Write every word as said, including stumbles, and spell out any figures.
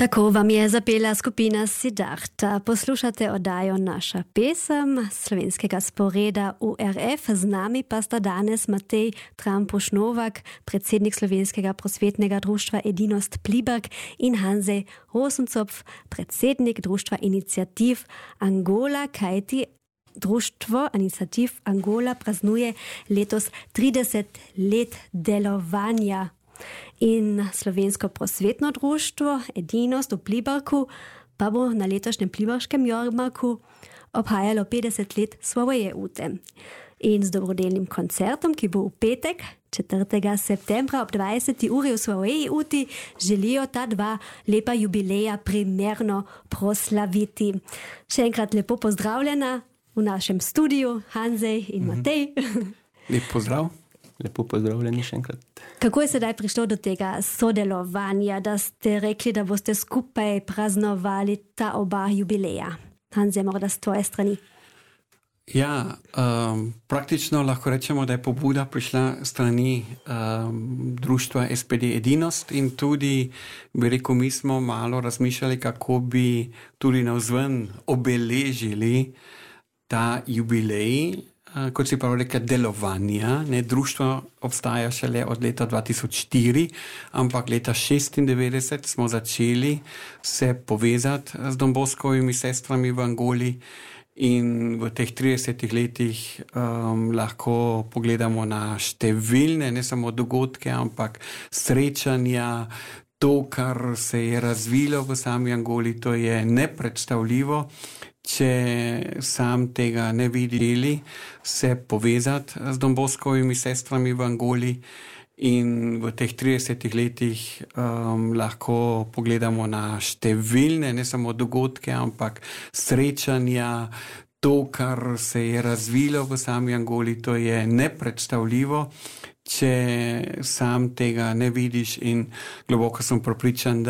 Tako vam je zapela skupina Siddharta. Poslušate oddajo Naša pesem slovenskega sporeda U R F. Z nami pa sta danes Matej Trampuš-Novak, predsednik Slovenskega prosvetnega društva Edinost Pliberk, in Hanzej Rosencopf, predsednik društva Iniciativ Angola, kajti društvo Iniciativ Angola praznuje letos trideset let delovanja. In Slovensko prosvetno društvo Edinost v Pliberku pa bo na letošnjem pliberškem jarmarku obhajalo petdeset let svoje ute. In z dobrodelnim koncertom, ki bo v petek, četrtega septembra ob dvajseti uri v svoji uti, želijo ta dva lepa jubileja primerno proslaviti. Še enkrat lepo pozdravljena v našem studiu, Hanzej in Matej. Lep pozdrav. Lepo pozdravljeni še enkrat. Kako je sedaj prišlo do tega sodelovanja, da ste rekli, da boste skupaj praznovali ta oba jubileja? Hanzej, morda s tvoje strani. Ja, um, praktično lahko rečemo, da je pobuda prišla strani um, društva S P D Edinost in tudi, bi rekel, mi smo malo razmišljali, kako bi tudi navzven obeležili ta jubilej, kot si prav rekel, delovanja. Ne, društvo obstaja šele od leta dva tisoč štiri, ampak leta šestindevetdeset smo začeli se povezati z Domboskovimi sestrami v Angoli in v teh tridesetih letih um, lahko pogledamo na številne, ne samo dogodke, ampak srečanja, to, kar se je razvilo v sami Angoli, to je nepredstavljivo. Če sam tega ne videli, se povezati z Domboskovimi sestrami v Angoli in v teh tridesetih letih um, lahko pogledamo na številne, ne samo dogodke, ampak srečanja, to, kar se je razvilo v sami Angoli, to je nepredstavljivo. Če sam tega ne vidiš, in globoko sem prepričan,